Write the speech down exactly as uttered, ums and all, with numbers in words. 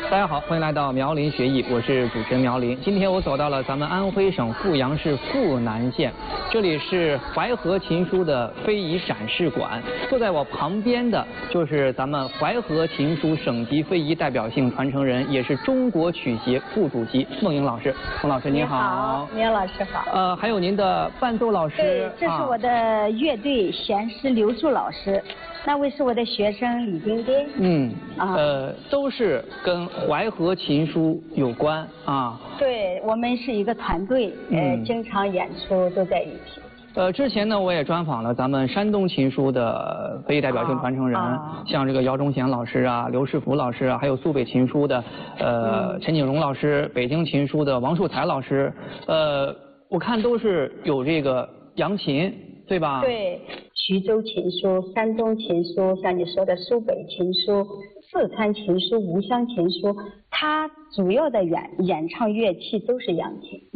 大家好，欢迎来到苗林学艺，我是主持人苗林。今天我走到了咱们安徽省阜阳市阜南县，这里是淮河琴书的非遗展示馆。坐在我旁边的就是咱们淮河琴书省级非遗代表性传承人，也是中国曲协副主席孟莹老师。孟老师您好。 苗老师好。 呃，还有您的伴奏老师。 对，这是我的乐队弦师刘树老师。那位是我的学生李丁丁。嗯， 啊，呃，都是跟淮河琴书有关啊。 对，我们是一个团队，呃，嗯、经常演出都在一起。 呃，之前呢，我也专访了咱们山东琴书的非遗代表性传承人，啊、像这个姚忠贤老师啊、刘世福老师啊，还有苏北琴书的呃、嗯、陈景荣老师，北京琴书的王树才老师，呃，我看都是有这个扬琴。对吧？ 对，徐州琴书、山东琴书，像你说的苏北琴书、四川琴书、吴湘琴书，它主要的演演唱乐器都是扬琴。